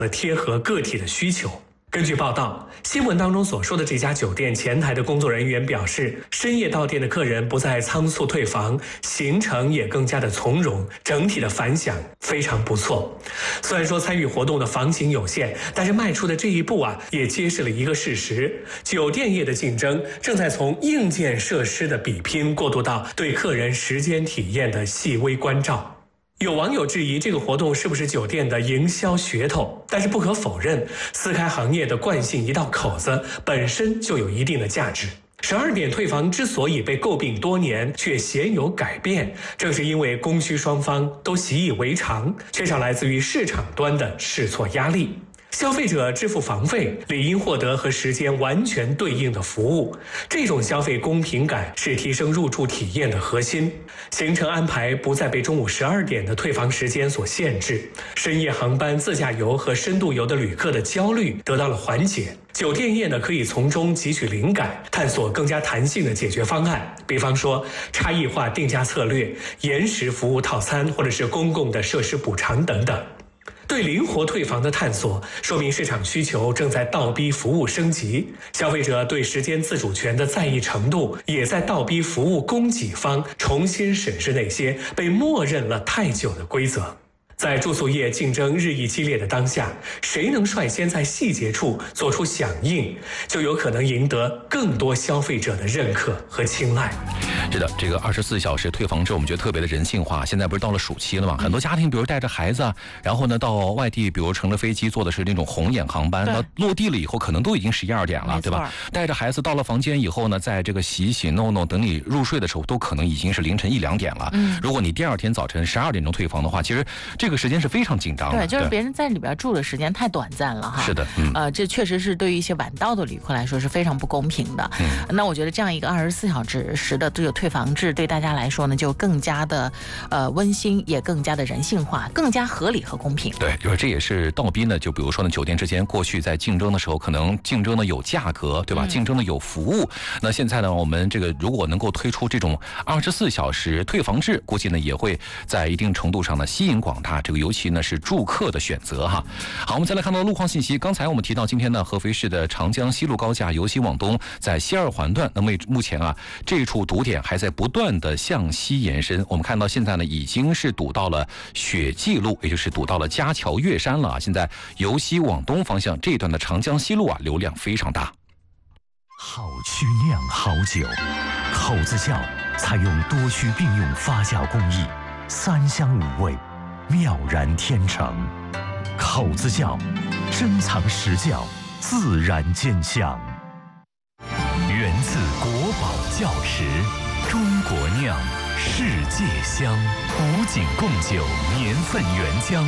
贴合个体的需求。根据报道，新闻当中所说的这家酒店前台的工作人员表示，深夜到店的客人不再仓促退房，行程也更加的从容，整体的反响非常不错。虽然说参与活动的房型有限，但是迈出的这一步也揭示了一个事实：酒店业的竞争正在从硬件设施的比拼过渡到对客人时间体验的细微关照。有网友质疑这个活动是不是酒店的营销噱头，但是不可否认，撕开行业的惯性一道口子本身就有一定的价值。12点退房之所以被诟病多年，却鲜有改变，正是因为供需双方都习以为常，缺少来自于市场端的试错压力。消费者支付房费，理应获得和时间完全对应的服务，这种消费公平感是提升入住体验的核心。行程安排不再被中午12点的退房时间所限制，深夜航班、自驾游和深度游的旅客的焦虑得到了缓解。酒店业可以从中汲取灵感，探索更加弹性的解决方案，比方说差异化定价策略、延时服务套餐，或者是公共的设施补偿等等。对灵活退房的探索，说明市场需求正在倒逼服务升级，消费者对时间自主权的在意程度，也在倒逼服务供给方重新审视那些被默认了太久的规则。在住宿业竞争日益激烈的当下，谁能率先在细节处做出响应，就有可能赢得更多消费者的认可和青睐。 是的，这个24小时退房制我们觉得特别的人性化。现在不是到了暑期了吗？很多家庭比如带着孩子然后呢到外地，比如乘着飞机坐的是那种红眼航班，那落地了以后可能都已经11、12点了，对吧？带着孩子到了房间以后呢，在这个洗洗弄弄，等你入睡的时候都可能已经是凌晨1、2点了。如果你第二天早晨12点钟退房的话，其实这个时间是非常紧张的。 对，就是别人在里边住的时间太短暂了哈。 是的， 这确实是对于一些晚到的旅客来说是非常不公平的。那我觉得这样一个24小时的这个退房制，对大家来说呢，就更加的温馨，也更加的人性化，更加合理和公平。 对，就是这也是倒逼呢。就比如说呢，酒店之间过去在竞争的时候，可能竞争的有价格，对吧？竞争的有服务。那现在呢，我们这个如果能够推出这种24小时退房制，估计呢也会在一定程度上呢吸引广大这个尤其呢是住客的选择哈。好，我们再来看到路况信息。刚才我们提到今天呢，合肥市的长江西路高架由西往东，在西二环段，那么目前这一处堵点还在不断的向西延伸。我们看到现在呢已经是堵到了雪季路，也就是堵到了家桥岳山了现在由西往东方向这一段的长江西路流量非常大。 好曲酿好酒，口子窖采用多区并用发酵工艺，3香5味，妙然天成。口子窖，珍藏实窖，自然兼香。源自国宝窖池，中国酿，世界香。古井贡酒，年份原浆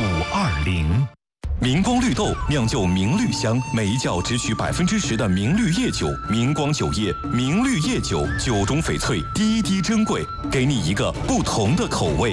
，520。 明光绿豆酿就明绿香，每一窖只取10%的明绿叶酒。明光酒业，明绿叶酒，酒中翡翠，滴滴珍贵，给你一个不同的口味。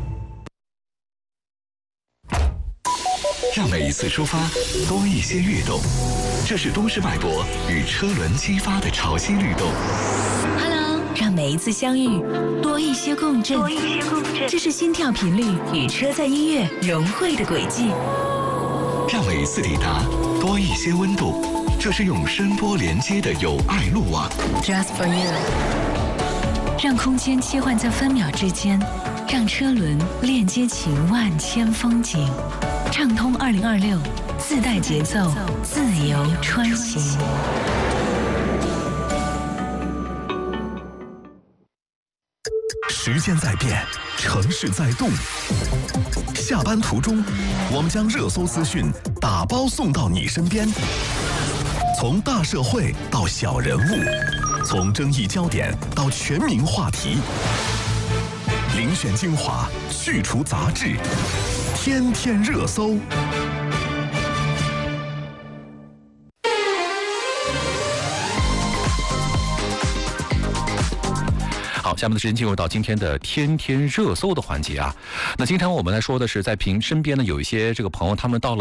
让每一次出发多一些跃动，这是都市脉搏与车轮激发的潮汐律动。 Hello， 让每一次相遇多一些共振，这是心跳频率与车载音乐融汇的轨迹。 让每一次抵达多一些温度，这是用声波连接的友爱路网。 Just for you， 让空间切换在分秒之间，让车轮链接起万千风景。畅通2026，自带节奏，自由穿行。 时间在变，城市在动。下班途中，我们将热搜资讯打包送到你身边。从大社会到小人物，从争议焦点到全民话题，遴选精华，去除杂质，天天热搜。 好，下面的时间进入到今天的天天热搜的环节那经常我们来说的是，在身边呢有一些这个朋友，他们到了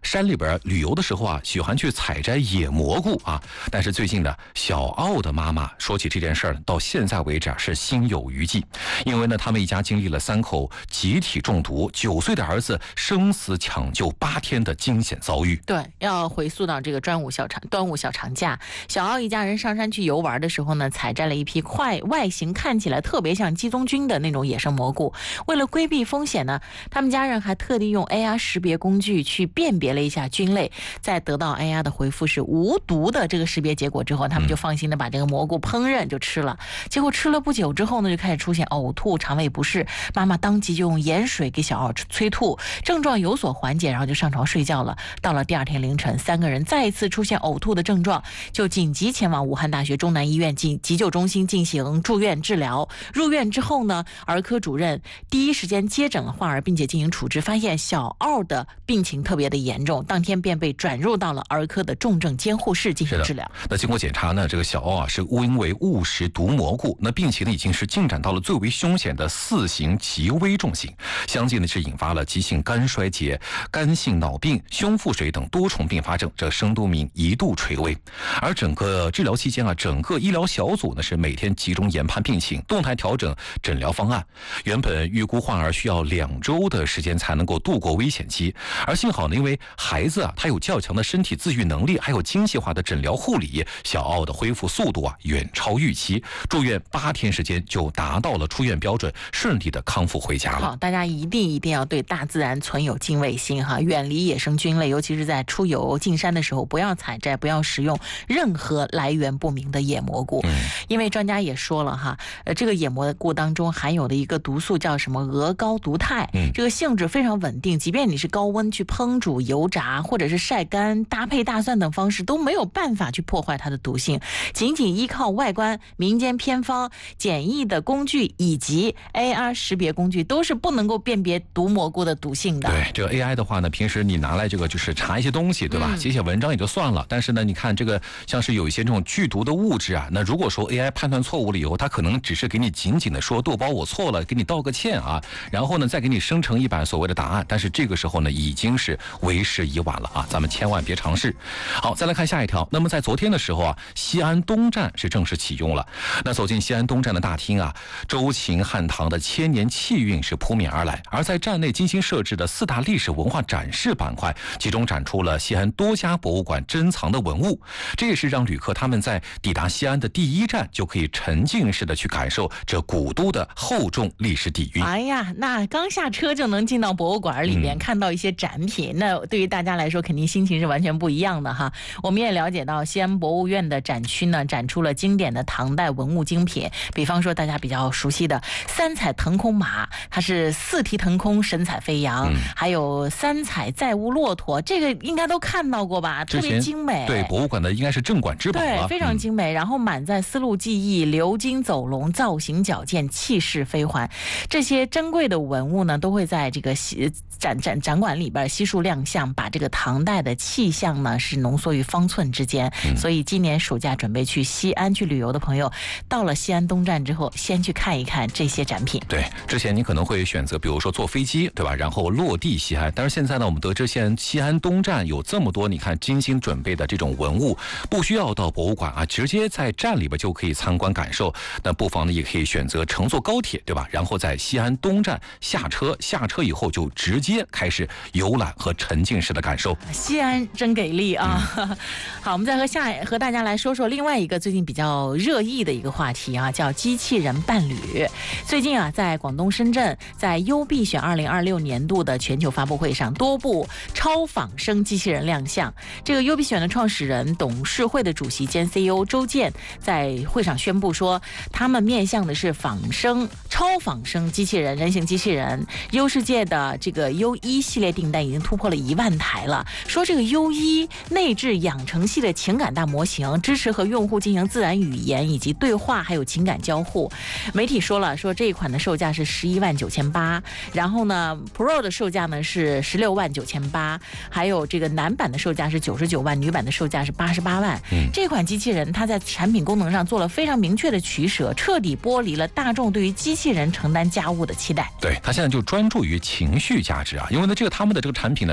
山里边旅游的时候啊，喜欢去采摘野蘑菇啊。但是最近呢，小奥的妈妈说起这件事儿，到现在为止是心有余悸，因为呢，他们一家经历了3口集体中毒，9岁的儿子生死抢救8天的惊险遭遇。 对，要回溯到这个端午小长假，小奥一家人上山去游玩的时候呢，采摘了一批外形看起来特别像鸡枞菌的那种野生蘑菇。为了规避风险呢，他们家人还特地用 AR 识别工具去辨别了一下菌类，在得到 AR 的回复是无毒的这个识别结果之后，他们就放心的把这个蘑菇烹饪就吃了。结果吃了不久之后呢，就开始出现呕吐、肠胃不适，妈妈当即就用盐水给小奥催吐，症状有所缓解，然后就上床睡觉了。到了第2天凌晨，3个人再一次出现呕吐的症状，就紧急前往武汉大学中南医院急救中心进行住院治疗。入院之后呢，儿科主任第一时间接诊了患儿，并且进行处置，发现小奥的病情特别的严重，当天便被转入到了儿科的重症监护室进行治疗。 那经过检查呢，这个小奥啊是因为误食毒蘑菇，那病情呢已经是进展到了最为凶险的4型极危重型，相继呢是引发了急性肝衰竭、肝性脑病、胸腹水等多重并发症，这生度命一度垂危。而整个治疗期间啊，整个医疗小组呢是每天集中研判病情，动态调整诊疗方案。原本预估患儿需要2周的时间才能够度过危险期，而幸好呢，因为孩子啊他有较强的身体自愈能力，还有精细化的诊疗护理，小奥的恢复速度啊远超预期，住院8天时间就达到了出院标准，顺利的康复回家了。 好，大家一定要对大自然存有敬畏心哈，远离野生菌类，尤其是在出游进山的时候，不要采摘，不要食用任何来源不明的野蘑菇。因为专家也说了哈，这个野蘑菇当中含有的一个毒素叫什么鹅膏毒肽，这个性质非常稳定，即便你是高温去烹煮、油炸或者是晒干、搭配大蒜等方式，都没有办法去破坏它的毒性。仅仅依靠外观、民间偏方、简易的工具以及 AR 识别工具，都是不能够辨别毒蘑菇的毒性的。 对，这个 AI 的话呢，平时你拿来这个就是查一些东西，对吧？写写文章也就算了，但是呢，你看这个像是有一些这种剧毒的物质啊，那如果说 AI 判断错误了以后，它可能只是给你紧紧的说豆包我错了，给你道个歉啊，然后呢再给你生成一版所谓的答案，但是这个时候呢已经是为时已晚了啊，咱们千万别尝试。好，再来看下一条。那么在昨天的时候啊，西安东站是正式启用了。那走进西安东站的大厅啊，周秦汉唐的千年气韵是扑面而来，而在站内精心设置的4大历史文化展示板块，集中展出了西安多家博物馆珍藏的文物，这也是让旅客他们在抵达西安的第一站就可以沉浸式的去感受这古都的厚重历史底蕴。 哎呀，那刚下车就能进到博物馆里面看到一些展品，那对于大家来说肯定心情是完全不一样的哈。我们也了解到西安博物院的展区呢，展出了经典的唐代文物精品，比方说大家比较熟悉的3彩腾空马，它是4蹄腾空，神采飞扬，还有3彩载物骆驼，这个应该都看到过吧，特别精美。 对，博物馆的应该是镇馆之宝了， 对，非常精美。然后满载丝路技艺，鎏金走龙，造型矫健，气势飞环，这些珍贵的文物呢，都会在这个展馆里边悉数亮相，把这个唐代的气象呢是浓缩于方寸之间。所以今年暑假准备去西安去旅游的朋友，到了西安东站之后，先去看一看这些展品。 对，之前你可能会选择比如说坐飞机，对吧，然后落地西安，但是现在呢，我们得知现在西安东站有这么多你看精心准备的这种文物，不需要到博物馆啊，直接在站里边就可以参观感受。那不妨呢也可以选择乘坐高铁，对吧，然后在西安东站下车以后就直接开始游览和沉浸式的感受。 西安真给力啊！好，我们再和大家来说说另外一个最近比较热议的一个话题啊，叫机器人伴侣。最近啊，在广东深圳，在优必选2026年度的全球发布会上，多部超仿生机器人亮相。这个优必选的创始人、董事会的主席兼 CEO 周健在会上宣布说，他们面向的是超仿生机器人、人形机器人。优世界的这个U1系列订单已经突破了1万台了。说这个 U1内置养成系的情感大模型，支持和用户进行自然语言以及对话，还有情感交互。媒体说这一款的售价是119800，然后呢 Pro 的售价呢是169800，还有这个男版的售价是99万，女版的售价是88万。这款机器人它在产品功能上做了非常明确的取舍，彻底剥离了大众对于机器人承担家务的期待。 对，它现在就专注于情绪价值啊，因为呢他们的这个产品呢明确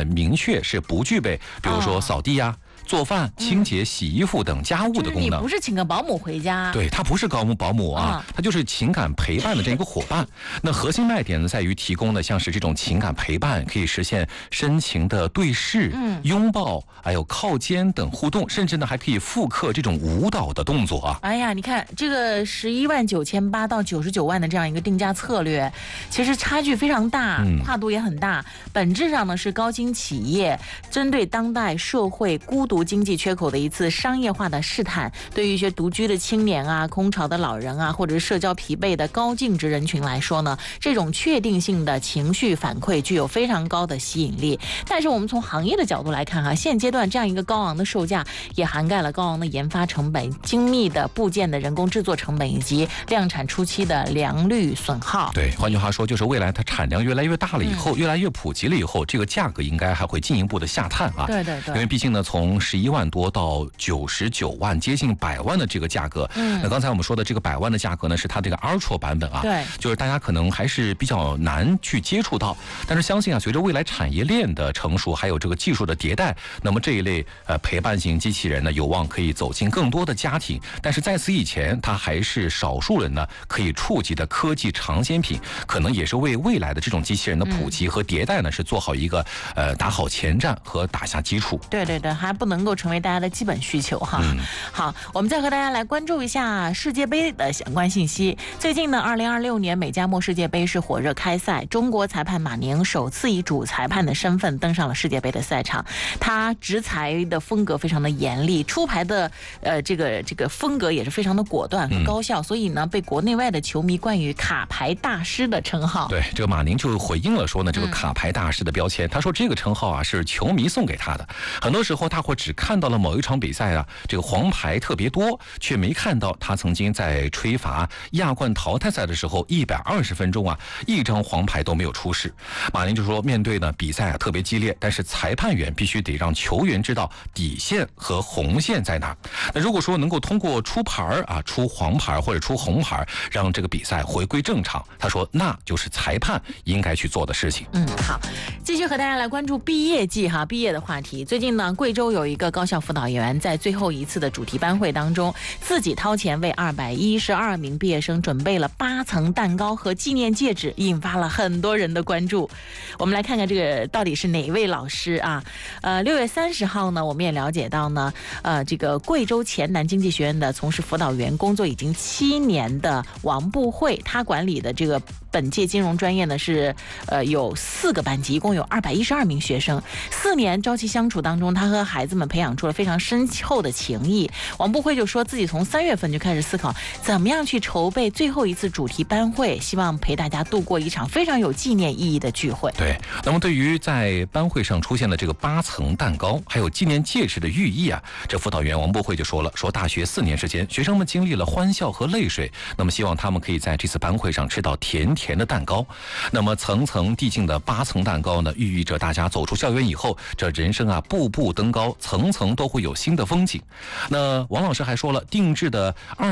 确是不具备，比如说扫地呀、做饭、清洁、洗衣服等家务的功能。 就是你不是请个保姆回家， 对，它不是保姆啊，它就是情感陪伴的这样一个伙伴。那核心卖点呢，在于提供的像是这种情感陪伴，可以实现深情的对视、拥抱，还有靠肩等互动，甚至呢还可以复刻这种舞蹈的动作啊。 哎呀，你看这个11.98万到99万的这样一个定价策略，其实差距非常大，跨度也很大。本质上呢是高新企业针对当代社会孤独经济缺口的一次商业化的试探。对于一些独居的青年啊、空巢的老人啊，或者是社交疲惫的高净值人群来说呢，这种确定性的情绪反馈具有非常高的吸引力。但是我们从行业的角度来看现阶段这样一个高昂的售价，也涵盖了高昂的研发成本、精密的部件的人工制作成本，以及量产初期的良率损耗。 对，换句话说，就是未来它产量越来越大了以后，越来越普及了以后，这个价格应该还会进一步的下探啊。 对， 因为毕竟呢，从11万多到99万，接近100万的这个价格。那刚才我们说的这个100万的价格呢，是它这个 Ultra 版本啊。 对， 就是大家可能还是比较难去接触到，但是相信随着未来产业链的成熟，还有这个技术的迭代，那么这一类陪伴型机器人呢，有望可以走进更多的家庭。但是在此以前，它还是少数人呢可以触及的科技尝鲜品，可能也是为未来的这种机器人的普及和迭代呢，是做好一个打好前站和打下基础。 对，还不能够成为大家的基本需求哈。好，我们再和大家来关注一下世界杯的相关信息。最近呢，2026年美加墨世界杯是火热开赛，中国裁判马宁首次以主裁判的身份登上了世界杯的赛场。他执裁的风格非常的严厉，出牌的这个风格也是非常的果断和高效，所以呢，被国内外的球迷冠以卡牌大师的称号。 对，这个马宁就回应了说呢，这个卡牌大师的标签，他说这个称号是球迷送给他的。很多时候他会只看到了某一场比赛这个黄牌特别多，却没看到他曾经在吹罚亚冠淘汰赛的时候120分钟一张黄牌都没有出示。马宁就说，面对呢比赛特别激烈，但是裁判员必须得让球员知道底线和红线在哪。那如果说能够通过出牌出黄牌或者出红牌，让这个比赛回归正常，他说那就是裁判应该去做的事情。 好，继续和大家来关注毕业季毕业的话题。最近呢，贵州有一个高校辅导员在最后一次的主题班会当中，自己掏钱为212名毕业生准备了8层蛋糕和纪念戒指，引发了很多人的关注。我们来看看这个到底是哪位老师啊？6月30号呢，我们也了解到呢，这个贵州黔南经济学院的从事辅导员工作已经7年的王步慧，他管理的这个本届金融专业呢是有4个班级，一共有212名学生。4年朝夕相处当中，他和孩子们培养出了非常深厚的情谊。王步慧就说自己从3月份就开始思考怎么样去筹备最后一次主题班会，希望陪大家度过一场非常有纪念意义的聚会。 对，那么对于在班会上出现的这个8层蛋糕还有纪念戒指的寓意这辅导员王步慧就说了，说大学4年时间，学生们经历了欢笑和泪水，那么希望他们可以在这次班会上吃到甜甜的蛋糕。那么层层递进的8层蛋糕呢，寓意着大家走出校园以后，这人生步步登高，层层都会有新的风景。那王老师还说了，定制的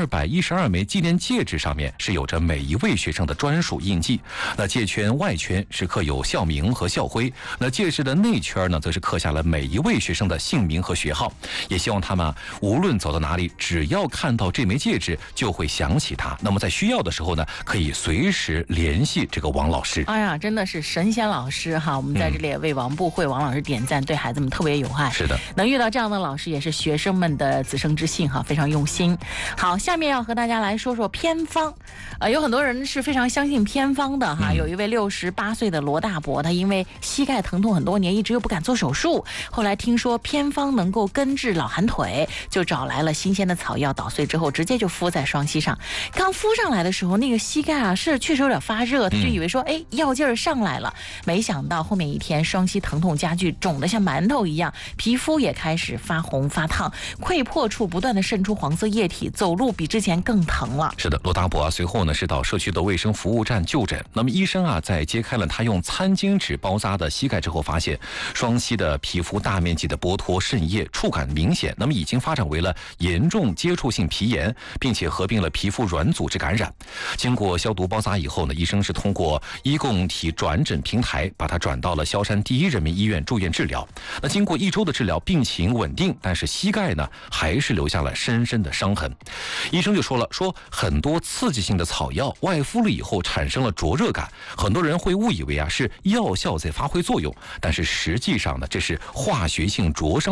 212枚纪念戒指上面是有着每一位学生的专属印记，那戒圈外圈是刻有校名和校徽，那戒指的内圈呢，则是刻下了每一位学生的姓名和学号。也希望他们无论走到哪里，只要看到这枚戒指就会想起他，那么在需要的时候呢，可以随时联系这个王老师。 哎呀，真的是神仙老师哈！我们在这里也为王步慧王老师点赞，对孩子们特别有爱。 是的， 能遇到这样的老师也是学生们的子生之幸非常用心。好，下面要和大家来说说偏方。有很多人是非常相信偏方的有一位68岁的罗大伯，他因为膝盖疼痛很多年，一直又不敢做手术，后来听说偏方能够根治老寒腿，就找来了新鲜的草药，捣碎之后直接就敷在双膝上。刚敷上来的时候，那个膝盖是确实有点发热，他就以为说药劲儿上来了，没想到后面一天双膝疼痛加剧，肿得像馒头一样，皮肤也开始发红发烫，溃破处不断的渗出黄色液体，走路比之前更疼了。 是的，罗大伯随后呢是到社区的卫生服务站就诊。那么医生在揭开了他用餐巾纸包扎的膝盖之后，发现双膝的皮肤大面积的剥脱渗液，触感明显，那么已经发展为了严重接触性皮炎，并且合并了皮肤软组织感染。经过消毒包扎以后呢， 医生是通过医共体转诊平台把他转到了萧山第一人民医院住院治疗。那经过1周的治疗，病情稳定，但是膝盖呢还是留下了深深的伤痕。医生就说了，说很多刺激性的草药外敷了以后产生了灼热感，很多人会误以为是药效在发挥作用，但是实际上呢，这是化学性灼伤